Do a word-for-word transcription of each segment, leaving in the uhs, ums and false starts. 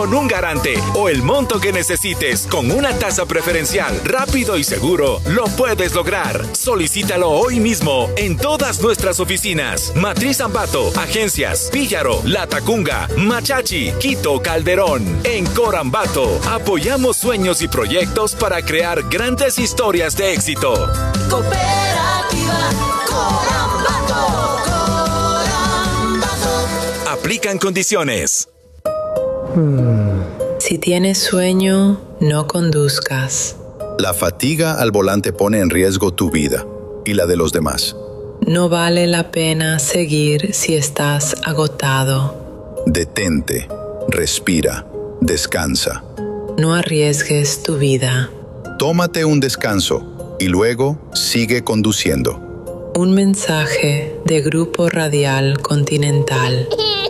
con un garante o el monto que necesites con una tasa preferencial, rápido y seguro, lo puedes lograr. Solicítalo hoy mismo en todas nuestras oficinas. Matriz Ambato, Agencias, Píllaro, La Tacunga, Machachi, Quito, Calderón. En Corambato, apoyamos sueños y proyectos para crear grandes historias de éxito. Cooperativa Corambato. Corambato. Aplican condiciones. Si tienes sueño, no conduzcas. La fatiga al volante pone en riesgo tu vida y la de los demás. No vale la pena seguir si estás agotado. Detente, respira, descansa. No arriesgues tu vida. Tómate un descanso y luego sigue conduciendo. Un mensaje de Grupo Radial Continental.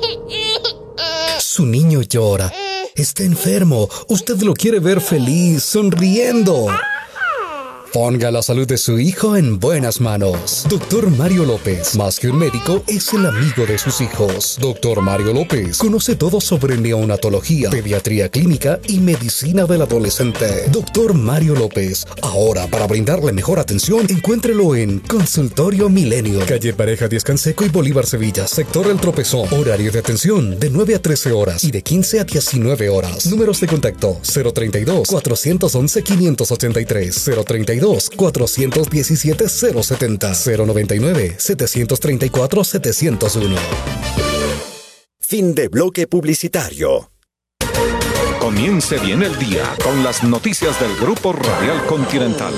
Su niño llora. Está enfermo. Usted lo quiere ver feliz, sonriendo. Ponga la salud de su hijo en buenas manos. Doctor Mario López, más que un médico, es el amigo de sus hijos. Doctor Mario López conoce todo sobre neonatología, pediatría clínica y medicina del adolescente. Doctor Mario López, ahora para brindarle mejor atención, encuéntrelo en Consultorio Milenio, calle Pareja Díaz Canseco y Bolívar Sevilla, sector El Tropezón. Horario de atención de nueve a trece horas y de quince a diecinueve horas. Números de contacto cero treinta y dos, cuatrocientos once, quinientos ochenta y tres, cero treinta y dos, cuatrocientos diecisiete, cero setenta, cero noventa y nueve, setecientos treinta y cuatro, setecientos uno. Fin de bloque publicitario. Comience bien el día con las noticias del Grupo Radial Continental.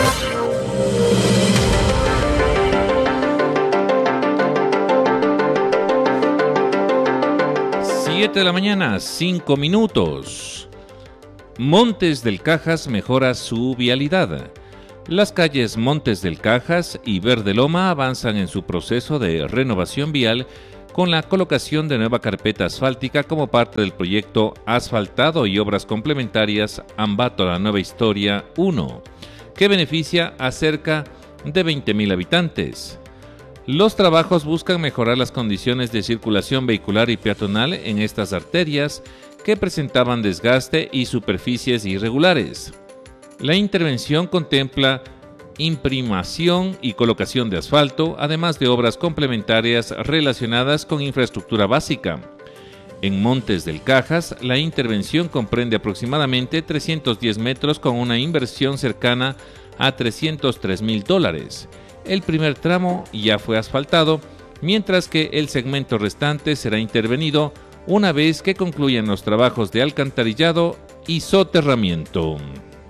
Siete de la mañana, cinco minutos. Montes del Cajas mejora su vialidad. Las calles Montes del Cajas y Verde Loma avanzan en su proceso de renovación vial con la colocación de nueva carpeta asfáltica como parte del proyecto Asfaltado y Obras Complementarias Ambato La Nueva Historia uno, que beneficia a cerca de veinte mil habitantes. Los trabajos buscan mejorar las condiciones de circulación vehicular y peatonal en estas arterias que presentaban desgaste y superficies irregulares. La intervención contempla imprimación y colocación de asfalto, además de obras complementarias relacionadas con infraestructura básica. En Montes del Cajas, la intervención comprende aproximadamente trescientos diez metros con una inversión cercana a trescientos tres mil dólares. El primer tramo ya fue asfaltado, mientras que el segmento restante será intervenido una vez que concluyan los trabajos de alcantarillado y soterramiento.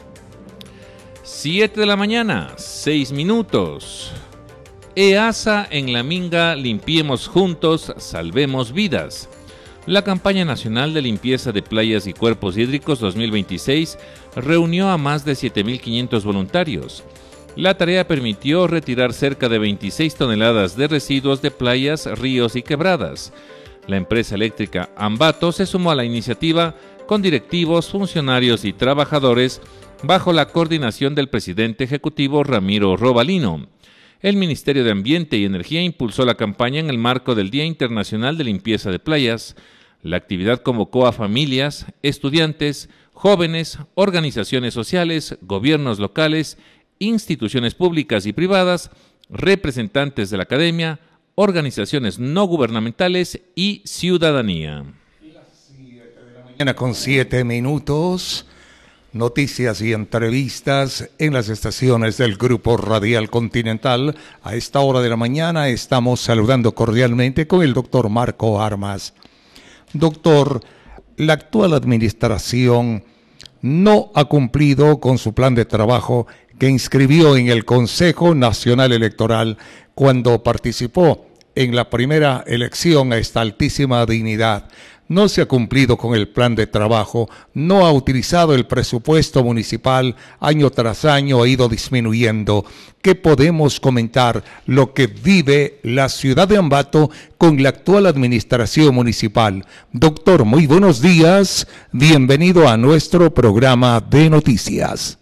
siete de la mañana, seis minutos. EASA en La Minga, limpiemos juntos, salvemos vidas. La campaña nacional de limpieza de playas y cuerpos hídricos dos mil veintiséis reunió a más de siete mil quinientos voluntarios. La tarea permitió retirar cerca de veintiséis toneladas de residuos de playas, ríos y quebradas. La empresa eléctrica Ambato se sumó a la iniciativa con directivos, funcionarios y trabajadores bajo la coordinación del presidente ejecutivo Ramiro Robalino. El Ministerio de Ambiente y Energía impulsó la campaña en el marco del Día Internacional de Limpieza de Playas. La actividad convocó a familias, estudiantes, jóvenes, organizaciones sociales, gobiernos locales, instituciones públicas y privadas, representantes de la academia, organizaciones no gubernamentales y ciudadanía. Mañana con siete minutos, noticias y entrevistas en las estaciones del Grupo Radial Continental. A esta hora de la mañana estamos saludando cordialmente con el doctor Marco Armas. Doctor, la actual administración no ha cumplido con su plan de trabajo que inscribió en el Consejo Nacional Electoral cuando participó en la primera elección a esta altísima dignidad. No se ha cumplido con el plan de trabajo, no ha utilizado el presupuesto municipal, año tras año ha ido disminuyendo. ¿Qué podemos comentar lo que vive la ciudad de Ambato con la actual administración municipal? Doctor, muy buenos días, bienvenido a nuestro programa de noticias.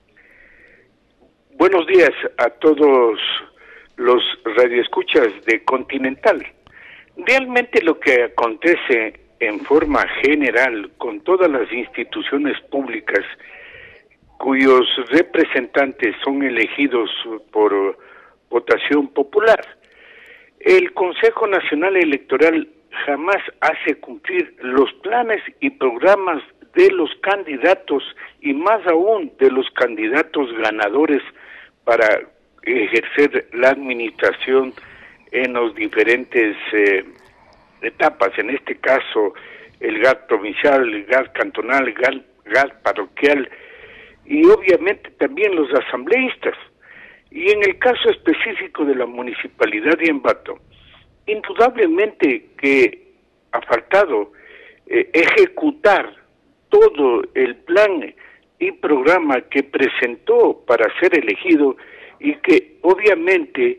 Buenos días a todos los radioescuchas de Continental. Realmente lo que acontece en forma general con todas las instituciones públicas cuyos representantes son elegidos por votación popular. El Consejo Nacional Electoral jamás hace cumplir los planes y programas de los candidatos y más aún de los candidatos ganadores para ejercer la administración en los diferentes eh, etapas, en este caso el G A T provincial, el G A T cantonal, el G A T parroquial y obviamente también los asambleístas. Y en el caso específico de la municipalidad de Ambato, indudablemente que ha faltado eh, ejecutar todo el plan y programa que presentó para ser elegido y que obviamente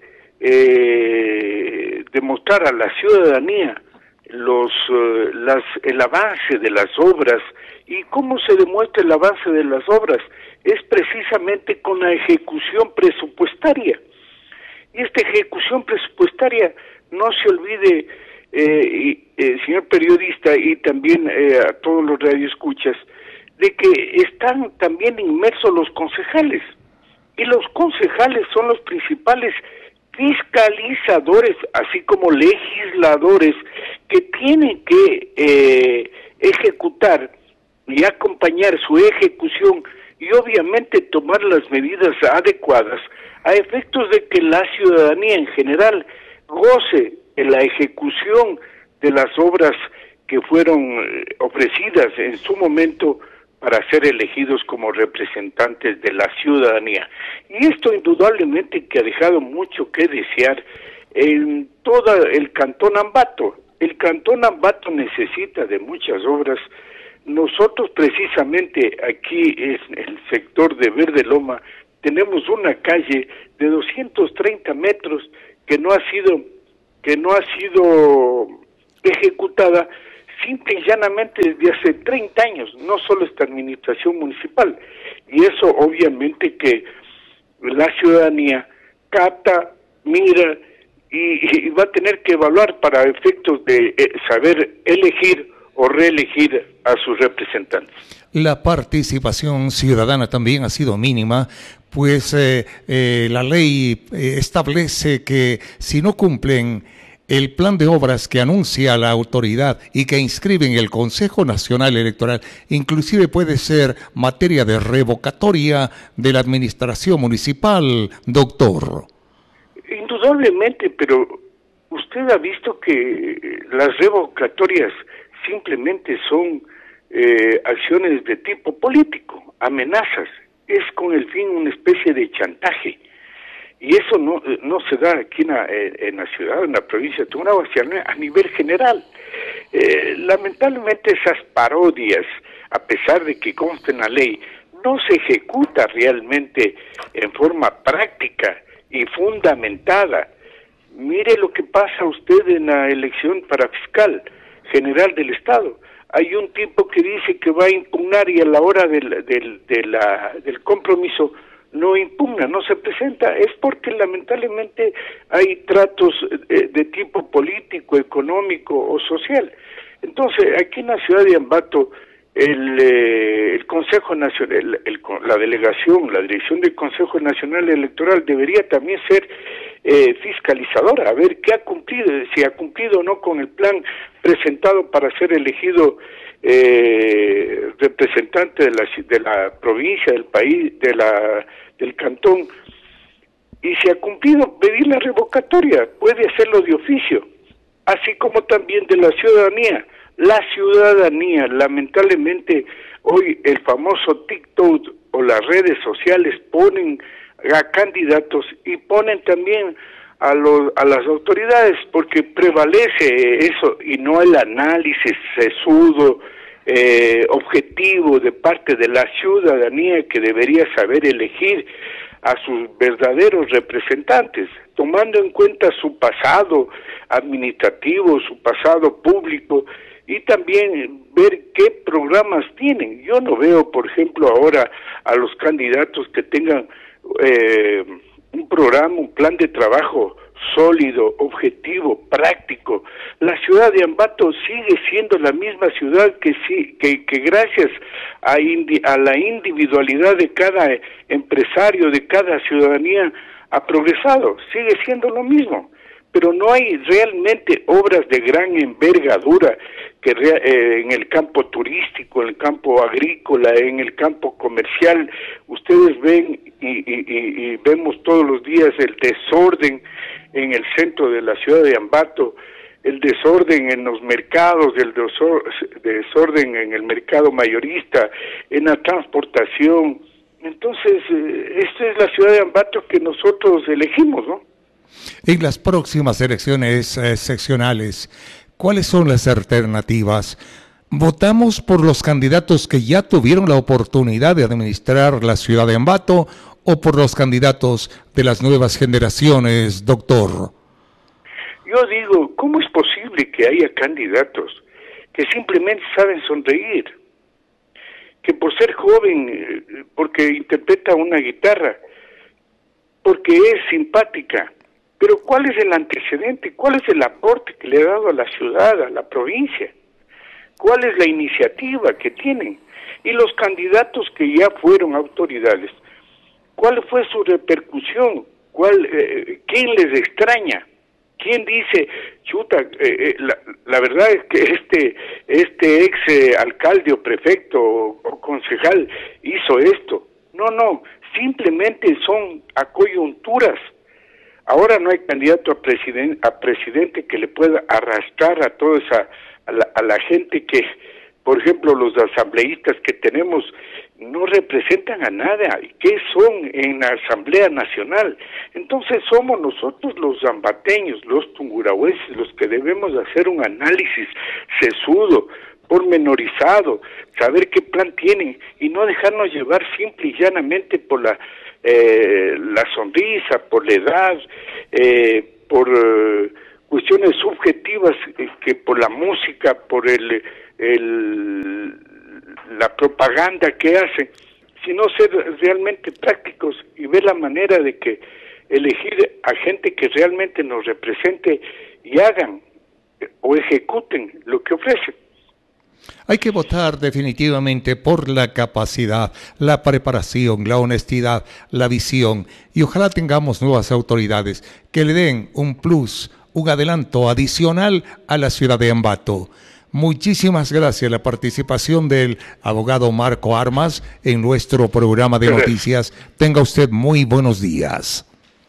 eh, demostrar a la ciudadanía los uh, las el avance de las obras. ¿Y cómo se demuestra el avance de las obras? Es precisamente con la ejecución presupuestaria. Y esta ejecución presupuestaria, no se olvide, eh, y, eh, señor periodista, y también eh, a todos los radioescuchas, de que están también inmersos los concejales. Y los concejales son los principales fiscalizadores, así como legisladores, que tienen que eh, ejecutar y acompañar su ejecución y obviamente tomar las medidas adecuadas a efectos de que la ciudadanía en general goce en la ejecución de las obras que fueron ofrecidas en su momento para ser elegidos como representantes de la ciudadanía. Y esto indudablemente que ha dejado mucho que desear en todo el Cantón Ambato. El Cantón Ambato necesita de muchas obras. Nosotros precisamente aquí en el sector de Verde Loma tenemos una calle de doscientos treinta metros que no ha sido que no ha sido ejecutada simple y llanamente desde hace treinta años, no solo esta administración municipal. Y eso obviamente que la ciudadanía capta, mira y, y va a tener que evaluar para efectos de eh, saber elegir o reelegir a sus representantes. La participación ciudadana también ha sido mínima, pues eh, eh, la ley eh, establece que si no cumplen el plan de obras que anuncia la autoridad y que inscribe en el Consejo Nacional Electoral, inclusive puede ser materia de revocatoria de la administración municipal, doctor. Indudablemente, pero usted ha visto que las revocatorias simplemente son eh, acciones de tipo político, amenazas, es con el fin una especie de chantaje. Y eso no no se da aquí en la, en la ciudad, en la provincia de Tungurahua, sino a nivel general. Eh, lamentablemente esas parodias, a pesar de que consta en la ley, no se ejecuta realmente en forma práctica y fundamentada. Mire lo que pasa usted en la elección para fiscal general del Estado. Hay un tipo que dice que va a impugnar y a la hora del, del, de la, del compromiso no impugna, no se presenta, es porque lamentablemente hay tratos de, de tipo político, económico o social. Entonces, aquí en la ciudad de Ambato, el, eh, el Consejo Nacional, el, el, la delegación, la dirección del Consejo Nacional Electoral debería también ser eh, fiscalizadora, a ver qué ha cumplido, si ha cumplido o no con el plan presentado para ser elegido eh, representante de la, de la provincia, del país, de la del cantón, y si ha cumplido, pedir la revocatoria, puede hacerlo de oficio, así como también de la ciudadanía. La ciudadanía, lamentablemente, hoy el famoso TikTok o las redes sociales ponen a candidatos y ponen también a, los, a las autoridades, porque prevalece eso y no el análisis sesudo, Eh, objetivo de parte de la ciudadanía que debería saber elegir a sus verdaderos representantes, tomando en cuenta su pasado administrativo, su pasado público y también ver qué programas tienen. Yo no veo, por ejemplo, ahora a los candidatos que tengan eh, un programa, un plan de trabajo sólido, objetivo, práctico. La ciudad de Ambato sigue siendo la misma ciudad que sí, que, que gracias a, indi, a la individualidad de cada empresario, de cada ciudadanía, ha progresado, sigue siendo lo mismo. Pero no hay realmente obras de gran envergadura que eh, en el campo turístico, en el campo agrícola, en el campo comercial. Ustedes ven y, y, y, y vemos todos los días el desorden en el centro de la ciudad de Ambato, el desorden en los mercados, el desorden en el mercado mayorista, en la transportación. Entonces, eh, esta es la ciudad de Ambato que nosotros elegimos, ¿no? En las próximas elecciones eh, seccionales, ¿cuáles son las alternativas? ¿Votamos por los candidatos que ya tuvieron la oportunidad de administrar la ciudad de Ambato o por los candidatos de las nuevas generaciones, doctor? Yo digo, ¿cómo es posible que haya candidatos que simplemente saben sonreír? Que por ser joven, porque interpreta una guitarra, porque es simpática. Pero ¿cuál es el antecedente? ¿Cuál es el aporte que le ha dado a la ciudad, a la provincia? ¿Cuál es la iniciativa que tienen? Y los candidatos que ya fueron autoridades, ¿cuál fue su repercusión? ¿Cuál, eh, ¿Quién les extraña? ¿Quién dice, chuta, eh, eh, la, la verdad es que este este ex eh, alcalde o prefecto o, o concejal hizo esto? No, no, simplemente son a coyunturas. Ahora no hay candidato a presidente, a presidente que le pueda arrastrar a toda esa, a la, a la gente que, por ejemplo, los asambleístas que tenemos no representan a nada. ¿Qué son en la Asamblea Nacional? Entonces somos nosotros los ambateños, los tungurahuenses, los que debemos hacer un análisis sesudo, pormenorizado, saber qué plan tienen y no dejarnos llevar simple y llanamente por la Eh, la sonrisa, por la edad, eh, por eh, cuestiones subjetivas eh, que por la música, por el, el la propaganda que hacen, sino ser realmente prácticos y ver la manera de que elegir a gente que realmente nos represente y hagan eh, o ejecuten lo que ofrecen. Hay que votar definitivamente por la capacidad, la preparación, la honestidad, la visión y ojalá tengamos nuevas autoridades que le den un plus, un adelanto adicional a la ciudad de Ambato. Muchísimas gracias la participación del abogado Marco Armas en nuestro programa de noticias. Tenga usted muy buenos días.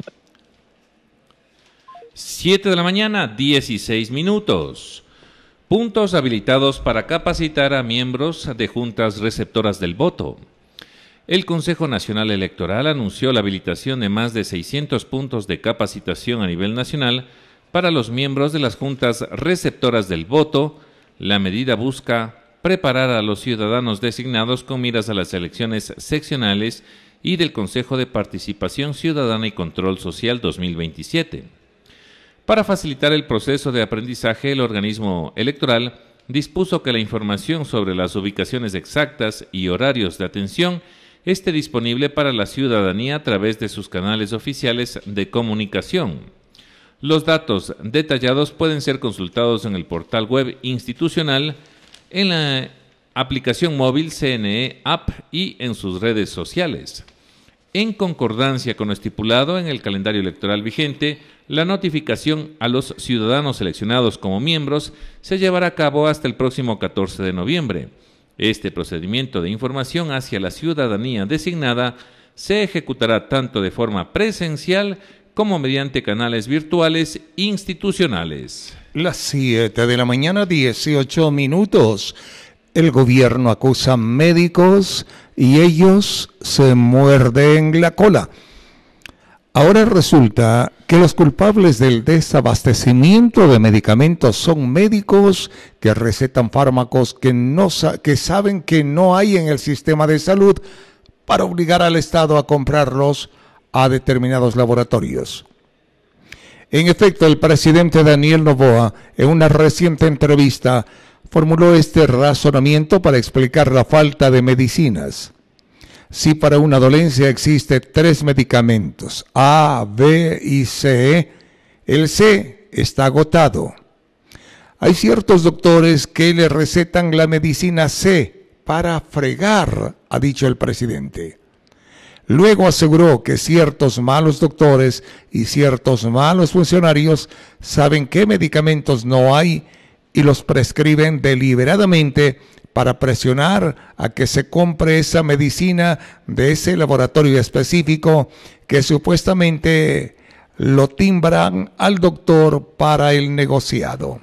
siete de la mañana, dieciséis minutos. Puntos habilitados para capacitar a miembros de juntas receptoras del voto. El Consejo Nacional Electoral anunció la habilitación de más de seiscientos puntos de capacitación a nivel nacional para los miembros de las juntas receptoras del voto. La medida busca preparar a los ciudadanos designados con miras a las elecciones seccionales y del Consejo de Participación Ciudadana y Control Social dos mil veintisiete. Para facilitar el proceso de aprendizaje, el organismo electoral dispuso que la información sobre las ubicaciones exactas y horarios de atención esté disponible para la ciudadanía a través de sus canales oficiales de comunicación. Los datos detallados pueden ser consultados en el portal web institucional, en la aplicación móvil C N E App y en sus redes sociales. En concordancia con lo estipulado en el calendario electoral vigente, la notificación a los ciudadanos seleccionados como miembros se llevará a cabo hasta el próximo catorce de noviembre. Este procedimiento de información hacia la ciudadanía designada se ejecutará tanto de forma presencial como mediante canales virtuales institucionales. Las siete de la mañana, dieciocho minutos. El gobierno acusa a médicos y ellos se muerden la cola. Ahora resulta que los culpables del desabastecimiento de medicamentos son médicos que recetan fármacos que, no, que saben que no hay en el sistema de salud para obligar al Estado a comprarlos a determinados laboratorios. En efecto, el presidente Daniel Noboa, en una reciente entrevista, formuló este razonamiento para explicar la falta de medicinas. Si para una dolencia existe tres medicamentos, A, B y C, El C está agotado. Hay ciertos doctores que le recetan la medicina C para fregar, ha dicho el presidente. Luego aseguró que ciertos malos doctores y ciertos malos funcionarios saben qué medicamentos no hay y los prescriben deliberadamente para presionar a que se compre esa medicina de ese laboratorio específico que supuestamente lo timbran al doctor para el negociado.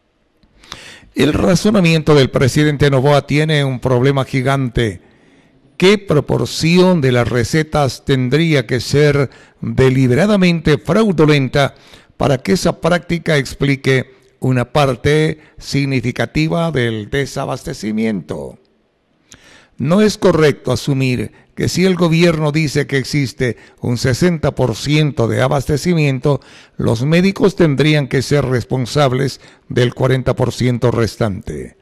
El razonamiento del presidente Noboa tiene un problema gigante. ¿Qué proporción de las recetas tendría que ser deliberadamente fraudulenta para que esa práctica explique una parte significativa del desabastecimiento? No es correcto asumir que si el gobierno dice que existe un sesenta por ciento de abastecimiento, los médicos tendrían que ser responsables del cuarenta por ciento restante.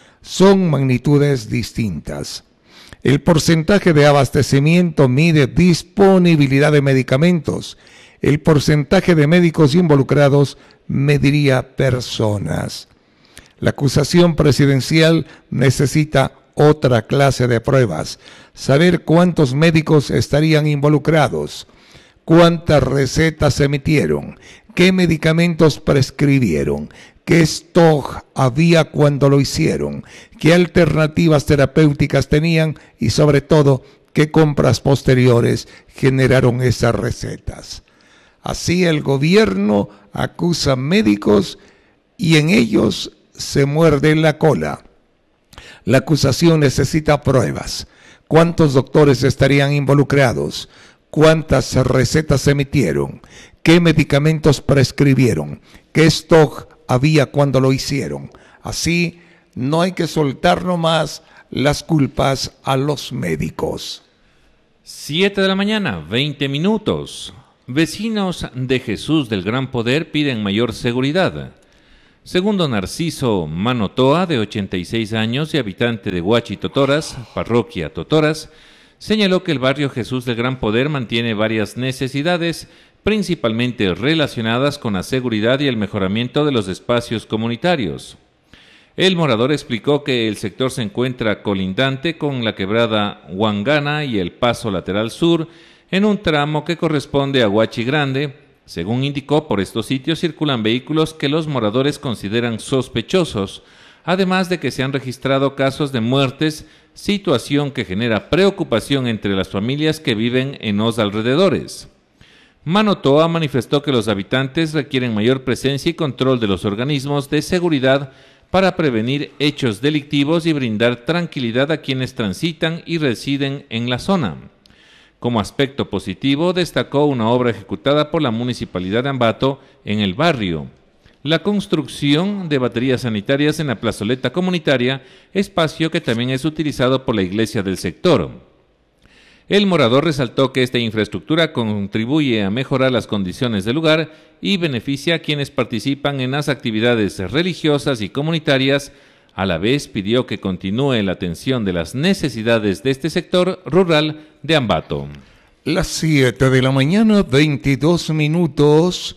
Son magnitudes distintas. El porcentaje de abastecimiento mide disponibilidad de medicamentos. El porcentaje de médicos involucrados mediría personas. La acusación presidencial necesita otra clase de pruebas. Saber cuántos médicos estarían involucrados, cuántas recetas se emitieron, qué medicamentos prescribieron, qué stock había cuando lo hicieron, qué alternativas terapéuticas tenían y sobre todo qué compras posteriores generaron esas recetas. Así el gobierno acusa médicos y en ellos se muerde la cola. La acusación necesita pruebas. ¿Cuántos doctores estarían involucrados? ¿Cuántas recetas se emitieron? ¿Qué medicamentos prescribieron? ¿Qué stock había cuando lo hicieron? Así no hay que soltar nomás las culpas a los médicos. siete de la mañana, veinte minutos. Vecinos de Jesús del Gran Poder piden mayor seguridad. Segundo Narciso Manotoa, de ochenta y seis años y habitante de Huachi Totoras, parroquia Totoras, señaló que el barrio Jesús del Gran Poder mantiene varias necesidades, principalmente relacionadas con la seguridad y el mejoramiento de los espacios comunitarios. El morador explicó que el sector se encuentra colindante con la quebrada Huangana y el paso lateral sur, en un tramo que corresponde a Huachi Grande. Según indicó, por estos sitios circulan vehículos que los moradores consideran sospechosos, además de que se han registrado casos de muertes, situación que genera preocupación entre las familias que viven en los alrededores. Manotoa manifestó que los habitantes requieren mayor presencia y control de los organismos de seguridad para prevenir hechos delictivos y brindar tranquilidad a quienes transitan y residen en la zona. Como aspecto positivo, destacó una obra ejecutada por la Municipalidad de Ambato en el barrio: la construcción de baterías sanitarias en la plazoleta comunitaria, espacio que también es utilizado por la iglesia del sector. El morador resaltó que esta infraestructura contribuye a mejorar las condiciones del lugar y beneficia a quienes participan en las actividades religiosas y comunitarias. A la vez pidió que continúe la atención de las necesidades de este sector rural de Ambato. Las siete de la mañana, veintidós minutos.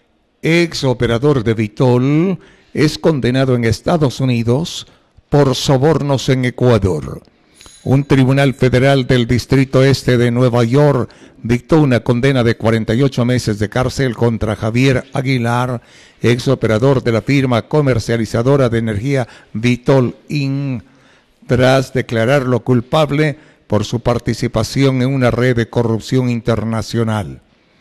Ex operador de Vitol es condenado en Estados Unidos por sobornos en Ecuador. Un tribunal federal del Distrito Este de Nueva York dictó una condena de cuarenta y ocho meses de cárcel contra Javier Aguilar, ex operador de la firma comercializadora de energía Vitol Incorporated, tras declararlo culpable por su participación en una red de corrupción internacional.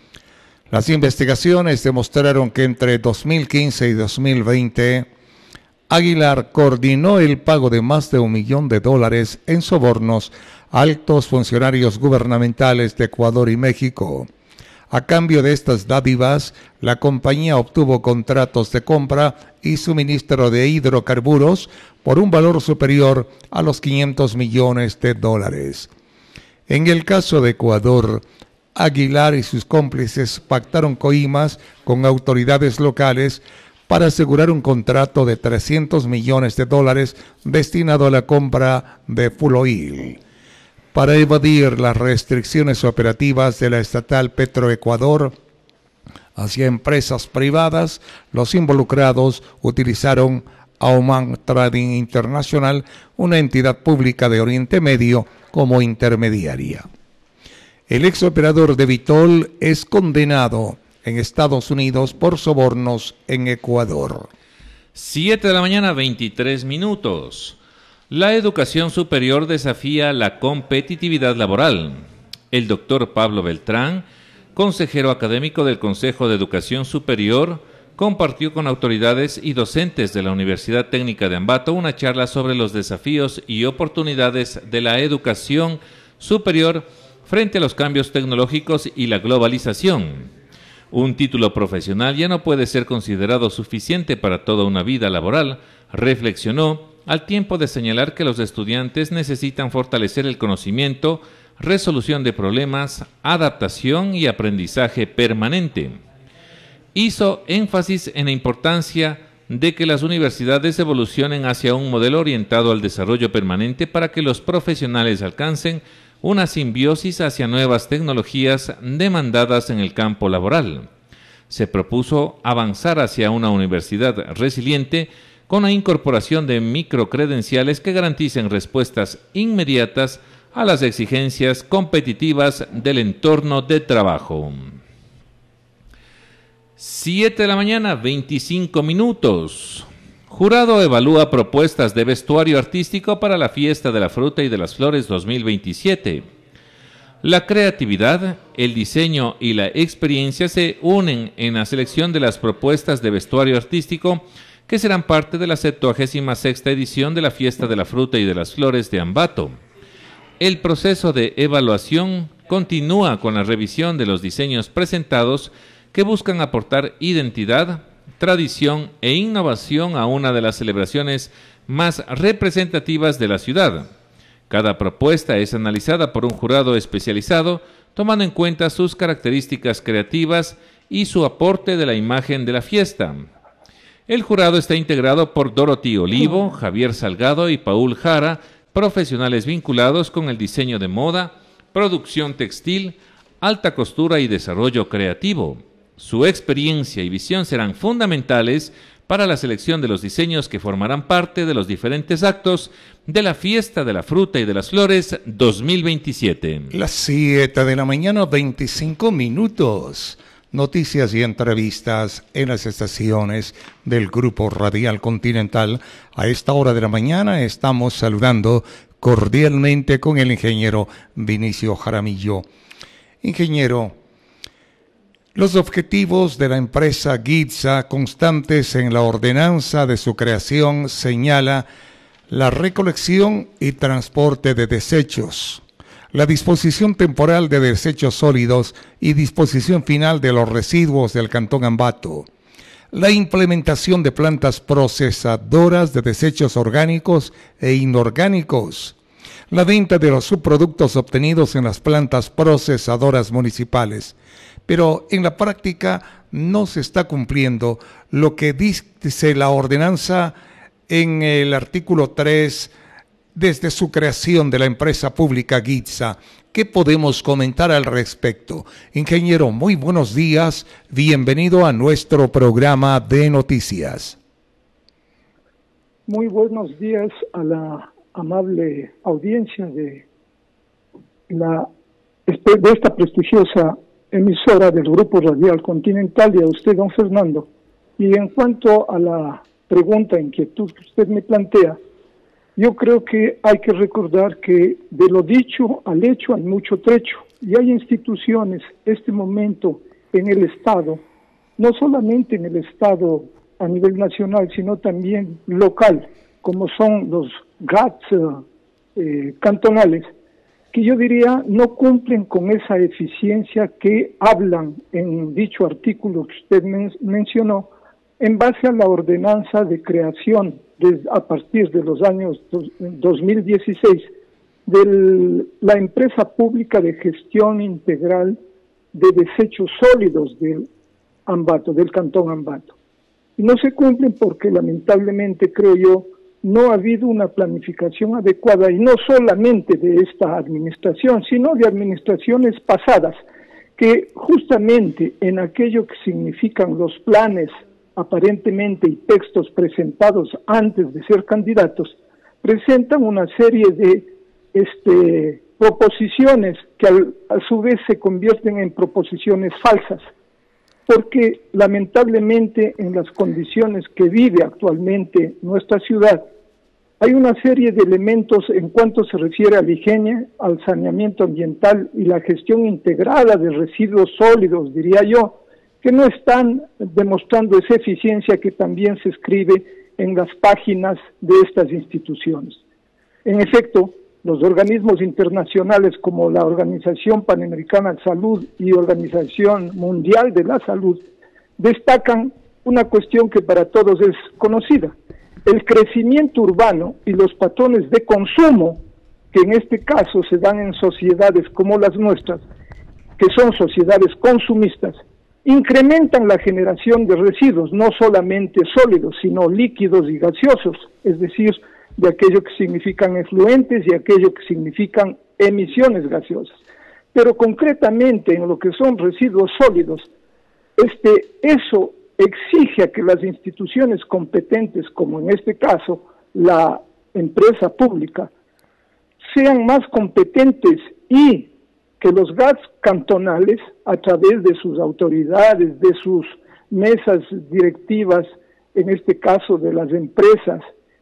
Las investigaciones demostraron que entre dos mil quince y dos mil veinte, Aguilar coordinó el pago de más de un millón de dólares en sobornos a altos funcionarios gubernamentales de Ecuador y México. A cambio de estas dádivas, la compañía obtuvo contratos de compra y suministro de hidrocarburos por un valor superior a los quinientos millones de dólares. En el caso de Ecuador, Aguilar y sus cómplices pactaron coimas con autoridades locales para asegurar un contrato de trescientos millones de dólares destinado a la compra de fuel oil. Para evadir las restricciones operativas de la estatal Petroecuador, hacia empresas privadas, los involucrados utilizaron Auman Trading International, una entidad pública de Oriente Medio, como intermediaria. El ex operador de Vitol es condenado en Estados Unidos por sobornos en Ecuador. siete de la mañana, veintitrés minutos. La educación superior desafía la competitividad laboral. El doctor Pablo Beltrán, consejero académico del Consejo de Educación Superior, compartió con autoridades y docentes de la Universidad Técnica de Ambato una charla sobre los desafíos y oportunidades de la educación superior frente a los cambios tecnológicos y la globalización. Un título profesional ya no puede ser considerado suficiente para toda una vida laboral, reflexionó, al tiempo de señalar que los estudiantes necesitan fortalecer el conocimiento, resolución de problemas, adaptación y aprendizaje permanente. Hizo énfasis en la importancia de que las universidades evolucionen hacia un modelo orientado al desarrollo permanente para que los profesionales alcancen una simbiosis hacia nuevas tecnologías demandadas en el campo laboral. Se propuso avanzar hacia una universidad resiliente con la incorporación de microcredenciales que garanticen respuestas inmediatas a las exigencias competitivas del entorno de trabajo. siete de la mañana, veinticinco minutos. Jurado evalúa propuestas de vestuario artístico para la Fiesta de la Fruta y de las Flores dos mil veintisiete. La creatividad, el diseño y la experiencia se unen en la selección de las propuestas de vestuario artístico que serán parte de la septuagésima sexta edición de la Fiesta de la Fruta y de las Flores de Ambato. El proceso de evaluación continúa con la revisión de los diseños presentados que buscan aportar identidad, tradición e innovación a una de las celebraciones más representativas de la ciudad. Cada propuesta es analizada por un jurado especializado, tomando en cuenta sus características creativas y su aporte de la imagen de la fiesta. El jurado está integrado por Dorothy Olivo, Javier Salgado y Paul Jara, profesionales vinculados con el diseño de moda, producción textil, alta costura y desarrollo creativo. Su experiencia y visión serán fundamentales para la selección de los diseños que formarán parte de los diferentes actos de la Fiesta de la Fruta y de las Flores dos mil veintisiete. Las siete de la mañana, veinticinco minutos. Noticias y entrevistas en las estaciones del Grupo Radial Continental. A esta hora de la mañana estamos saludando cordialmente con el ingeniero Vinicio Jaramillo. Ingeniero, los objetivos de la empresa GITSA, constantes en la ordenanza de su creación, señala la recolección y transporte de desechos, la disposición temporal de desechos sólidos y disposición final de los residuos del Cantón Ambato, la implementación de plantas procesadoras de desechos orgánicos e inorgánicos, la venta de los subproductos obtenidos en las plantas procesadoras municipales. Pero en la práctica no se está cumpliendo lo que dice la ordenanza en el artículo tres desde su creación de la empresa pública GITSA. ¿Qué podemos comentar al respecto? Ingeniero, muy buenos días. Bienvenido a nuestro programa de noticias. Muy buenos días a la amable audiencia de, la, de esta prestigiosa emisora del Grupo Radial Continental y a usted, don Fernando. Y en cuanto a la pregunta, inquietud que usted me plantea, yo creo que hay que recordar que de lo dicho al hecho hay mucho trecho, y hay instituciones, este momento en el Estado, no solamente en el Estado a nivel nacional, sino también local, como son los G A T S eh, cantonales, que yo diría no cumplen con esa eficiencia que hablan en dicho artículo que usted men mencionó, en base a la ordenanza de creación desde, a partir de los años dos, dos mil dieciséis de la empresa pública de gestión integral de desechos sólidos del Ambato, del Cantón Ambato. Y no se cumplen porque lamentablemente, creo yo, no ha habido una planificación adecuada, y no solamente de esta administración, sino de administraciones pasadas, que justamente en aquello que significan los planes aparentemente y textos presentados antes de ser candidatos, presentan una serie de este, proposiciones que al, a su vez se convierten en proposiciones falsas, porque lamentablemente en las condiciones que vive actualmente nuestra ciudad, hay una serie de elementos en cuanto se refiere al higiene, al saneamiento ambiental y la gestión integrada de residuos sólidos, diría yo, que no están demostrando esa eficiencia que también se escribe en las páginas de estas instituciones. En efecto, los organismos internacionales como la Organización Panamericana de Salud y Organización Mundial de la Salud destacan una cuestión que para todos es conocida: el crecimiento urbano y los patrones de consumo, que en este caso se dan en sociedades como las nuestras, que son sociedades consumistas, incrementan la generación de residuos, no solamente sólidos, sino líquidos y gaseosos, es decir, de aquello que significan efluentes y aquello que significan emisiones gaseosas. Pero concretamente en lo que son residuos sólidos, este, eso exige a que las instituciones competentes, como en este caso la empresa pública, sean más competentes y que los G A Ts cantonales, a través de sus autoridades, de sus mesas directivas, en este caso de las empresas,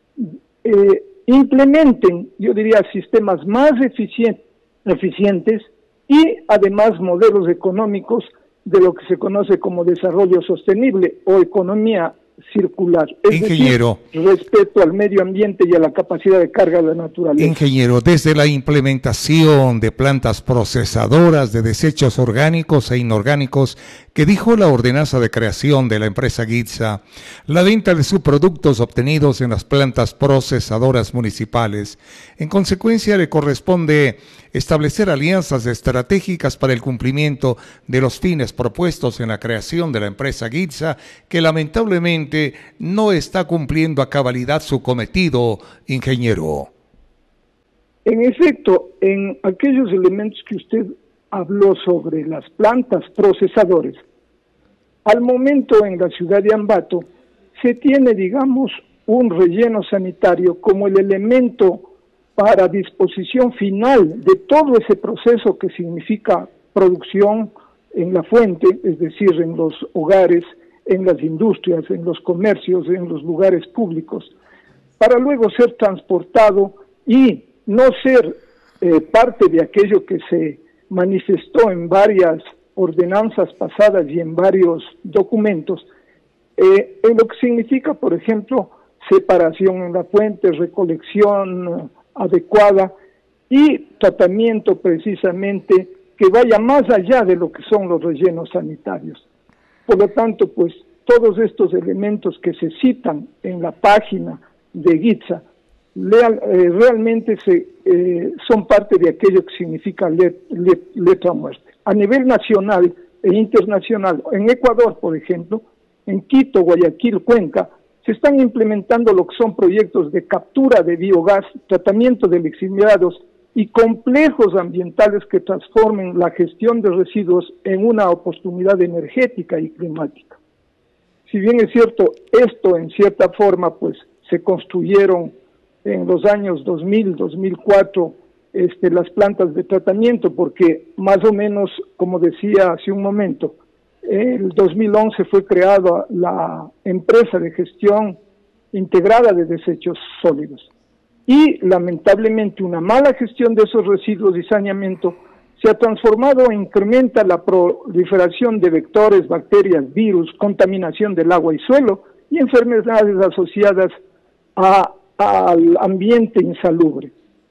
eh, implementen, yo diría, sistemas más eficien- eficientes y además modelos económicos de lo que se conoce como desarrollo sostenible o economía circular. Es Ingeniero. decir, respeto al medio ambiente y a la capacidad de carga de la naturaleza. Ingeniero, desde la implementación de plantas procesadoras de desechos orgánicos e inorgánicos que dijo la ordenanza de creación de la empresa Gitza, la venta de subproductos obtenidos en las plantas procesadoras municipales, en consecuencia le corresponde establecer alianzas estratégicas para el cumplimiento de los fines propuestos en la creación de la empresa Gitza, que lamentablemente no está cumpliendo a cabalidad su cometido, ingeniero. En efecto, en aquellos elementos que usted habló sobre las plantas procesadoras, al momento en la ciudad de Ambato se tiene, digamos, un relleno sanitario como el elemento para disposición final de todo ese proceso que significa producción en la fuente, es decir, en los hogares, en las industrias, en los comercios, en los lugares públicos, para luego ser transportado y no ser eh, parte de aquello que se manifestó en varias ordenanzas pasadas y en varios documentos, eh, en lo que significa, por ejemplo, separación en la fuente, recolección adecuada y tratamiento precisamente que vaya más allá de lo que son los rellenos sanitarios. Por lo tanto, pues todos estos elementos que se citan en la página de Gitza leal, eh, realmente se, eh, son parte de aquello que significa let, let, letra muerte. A nivel nacional e internacional, en Ecuador, por ejemplo, en Quito, Guayaquil, Cuenca, se están implementando lo que son proyectos de captura de biogás, tratamiento de lixiviados y complejos ambientales que transformen la gestión de residuos en una oportunidad energética y climática. Si bien es cierto, esto en cierta forma pues se construyeron en los años dos mil, dos mil cuatro este, las plantas de tratamiento, porque más o menos, como decía hace un momento, el dos mil once fue creada la empresa de gestión integrada de desechos sólidos. Y lamentablemente una mala gestión de esos residuos y saneamiento se ha transformado e incrementa la proliferación de vectores, bacterias, virus, contaminación del agua y suelo y enfermedades asociadas a, al ambiente insalubre.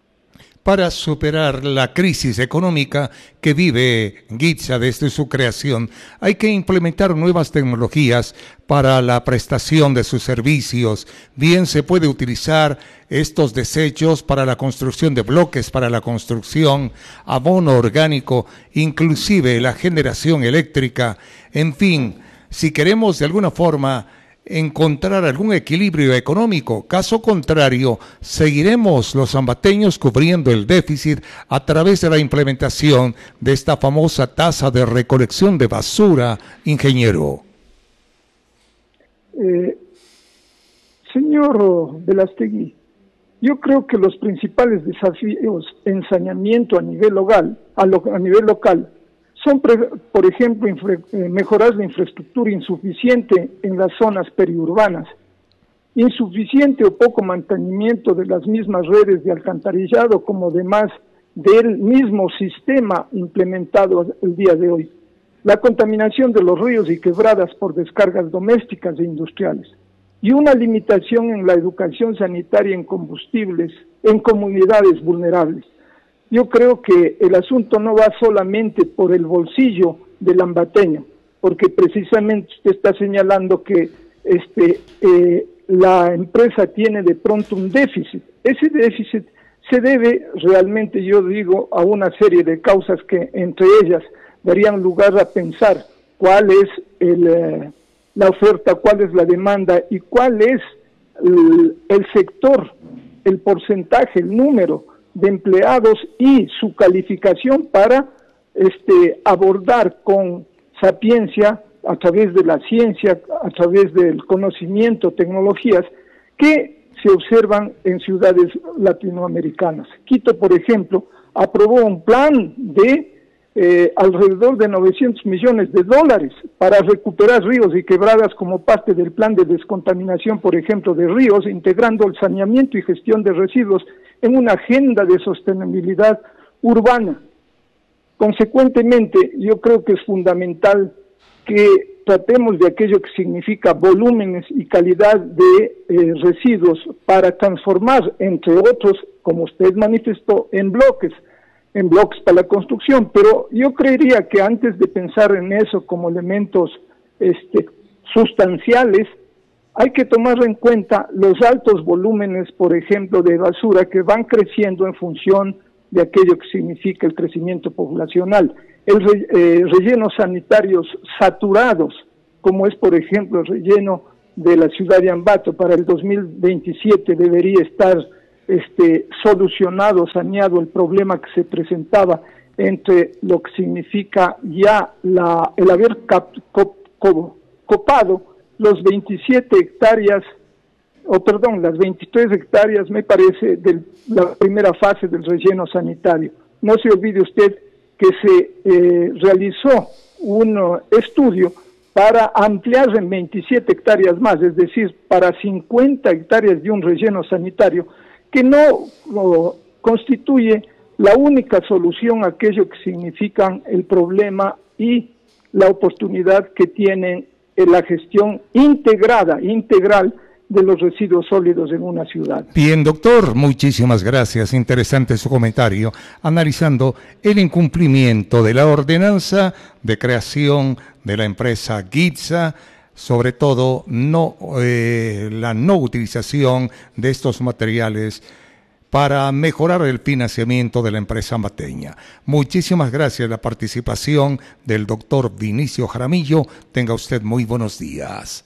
Para superar la crisis económica que vive Gitza desde su creación, hay que implementar nuevas tecnologías para la prestación de sus servicios. Bien se puede utilizar estos desechos para la construcción de bloques, para la construcción, abono orgánico, inclusive la generación eléctrica. En fin, si queremos de alguna forma encontrar algún equilibrio económico. Caso contrario, seguiremos los ambateños cubriendo el déficit a través de la implementación de esta famosa tasa de recolección de basura, ingeniero. Eh, señor Velastegui, yo creo que los principales desafíos en saneamiento a nivel local, a, lo, a nivel local son, por ejemplo, infra, eh, mejorar la infraestructura insuficiente en las zonas periurbanas, insuficiente o poco mantenimiento de las mismas redes de alcantarillado, como además del mismo sistema implementado el día de hoy, la contaminación de los ríos y quebradas por descargas domésticas e industriales, y una limitación en la educación sanitaria en combustibles en comunidades vulnerables. Yo creo que el asunto no va solamente por el bolsillo del ambateño, porque precisamente usted está señalando que este, eh, la empresa tiene de pronto un déficit. Ese déficit se debe realmente, yo digo, a una serie de causas que entre ellas darían lugar a pensar cuál es el, eh, la oferta, cuál es la demanda y cuál es el, el sector, el porcentaje, el número de empleados y su calificación para este, abordar con sapiencia, a través de la ciencia, a través del conocimiento, tecnologías, que se observan en ciudades latinoamericanas. Quito, por ejemplo, aprobó un plan de eh, alrededor de novecientos millones de dólares para recuperar ríos y quebradas como parte del plan de descontaminación, por ejemplo, de ríos, integrando el saneamiento y gestión de residuos en una agenda de sostenibilidad urbana. Consecuentemente, yo creo que es fundamental que tratemos de aquello que significa volúmenes y calidad de eh, residuos para transformar, entre otros, como usted manifestó, en bloques, en bloques para la construcción. Pero yo creería que antes de pensar en eso como elementos este, sustanciales, hay que tomar en cuenta los altos volúmenes, por ejemplo, de basura que van creciendo en función de aquello que significa el crecimiento poblacional. El re, eh, rellenos sanitarios saturados, como es, por ejemplo, el relleno de la ciudad de Ambato, para el dos mil veintisiete debería estar este, solucionado, saneado el problema que se presentaba entre lo que significa ya la, el haber cap, cop, cop, copado los veintisiete hectáreas, o perdón, las veintitrés hectáreas, me parece, de la primera fase del relleno sanitario. No se olvide usted que se eh, realizó un uh, estudio para ampliar en veintisiete hectáreas más, es decir, para cincuenta hectáreas de un relleno sanitario, que no uh, constituye la única solución a aquello que significan el problema y la oportunidad que tienen en la gestión integrada, integral de los residuos sólidos en una ciudad. Bien, doctor, muchísimas gracias. Interesante su comentario, analizando el incumplimiento de la ordenanza de creación de la empresa Gitza, sobre todo no eh, la no utilización de estos materiales para mejorar el financiamiento de la empresa ambateña. Muchísimas gracias la participación del doctor Vinicio Jaramillo. Tenga usted muy buenos días.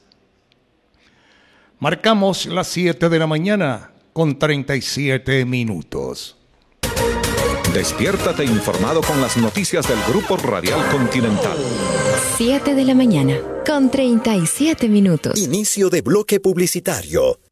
Marcamos las siete de la mañana con treinta y siete minutos. Despiértate informado con las noticias del Grupo Radial Continental. siete de la mañana con treinta y siete minutos. Inicio de bloque publicitario.